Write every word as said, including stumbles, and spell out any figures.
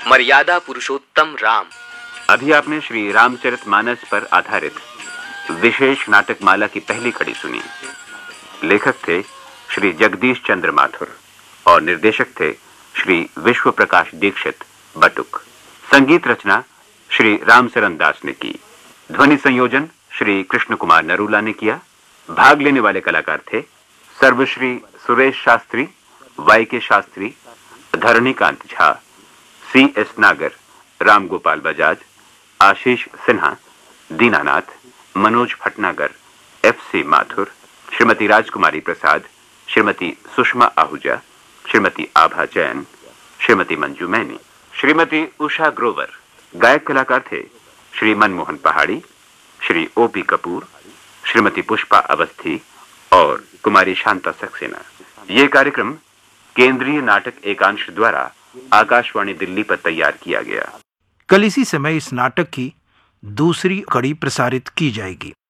मर्यादा पुरुषोत्तम राम। अभी आपने श्री रामचरितमानस पर आधारित विशेष नाटक माला की पहली कड़ी सुनी। लेखक थे श्री जगदीश चंद्र माथुर और निर्देशक थे श्री विश्व प्रकाश दीक्षित बटुक। संगीत रचना श्री रामचरण दास ने की। ध्वनि संयोजन श्री कृष्ण कुमार नरूला ने किया। भाग लेने वाले कलाकार थे सर्वश्री सुरेश शास्त्री, वाई के शास्त्री, धरणीकांत झा, सी एस नागर, राम गोपाल बजाज, आशीष सिन्हा, दीनानाथ, मनोज भटनागर, एफ सी माथुर, श्रीमती राजकुमारी प्रसाद, श्रीमती सुषमा आहूजा, श्रीमती आभा जैन, श्रीमती मंजू मैनी, श्रीमती उषा ग्रोवर। गायक कलाकार थे श्री मनमोहन पहाड़ी, श्री ओ पी कपूर, श्रीमती पुष्पा अवस्थी और कुमारी शांता सक्सेना। यह कार्यक्रम केंद्रीय नाटक एकांश द्वारा आकाशवाणी दिल्ली पर तैयार किया गया। कल इसी समय इस नाटक की दूसरी कड़ी प्रसारित की जाएगी।